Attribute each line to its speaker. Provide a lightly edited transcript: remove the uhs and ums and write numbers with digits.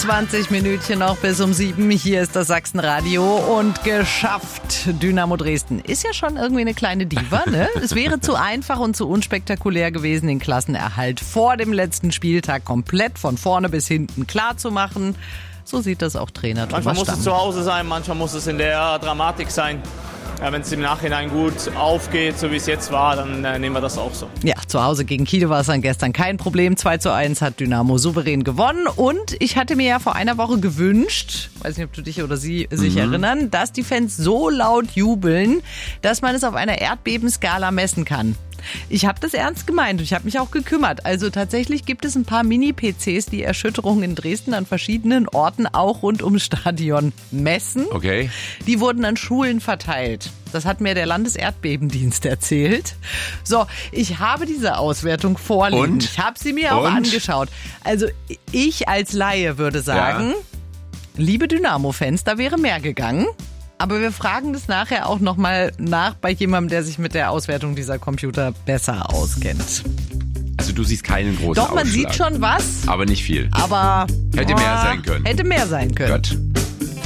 Speaker 1: 20 Minütchen noch bis um 7. Hier ist das Sachsenradio und geschafft. Dynamo Dresden ist ja schon irgendwie eine kleine Diva, ne? Es wäre zu einfach und zu unspektakulär gewesen, den Klassenerhalt vor dem letzten Spieltag komplett von vorne bis hinten klar zu machen. So sieht das auch Trainer Thomas
Speaker 2: Manchmal muss
Speaker 1: Stamm.
Speaker 2: es zu Hause sein, manchmal muss es in der Dramatik sein. Wenn es im Nachhinein gut aufgeht, so wie es jetzt war, dann nehmen wir das auch so.
Speaker 1: Ja, zu Hause gegen Kiel war es dann gestern kein Problem. 2:1 hat Dynamo souverän gewonnen. Und ich hatte mir ja vor einer Woche gewünscht, weiß nicht, ob du dich oder sie sich erinnern, dass die Fans so laut jubeln, dass man es auf einer Erdbebenskala messen kann. Ich habe das ernst gemeint und ich habe mich auch gekümmert. Also tatsächlich gibt es ein paar Mini-PCs, die Erschütterungen in Dresden an verschiedenen Orten, auch rund ums Stadion, messen.
Speaker 3: Okay.
Speaker 1: Die wurden an Schulen verteilt. Das hat mir der Landeserdbebendienst erzählt. So, ich habe diese Auswertung vorliegen.
Speaker 3: Und?
Speaker 1: Ich habe sie mir auch angeschaut. Also ich als Laie würde sagen, liebe Dynamo-Fans, da wäre mehr gegangen. Aber wir fragen das nachher auch nochmal nach bei jemandem, der sich mit der Auswertung dieser Computer besser auskennt.
Speaker 3: Also du siehst keinen großen
Speaker 1: Doch, man
Speaker 3: Ausschlag.
Speaker 1: sieht schon was,
Speaker 3: Aber nicht viel.
Speaker 1: aber
Speaker 3: Hätte mehr sein können.
Speaker 1: Hätte mehr sein können.
Speaker 3: Gott.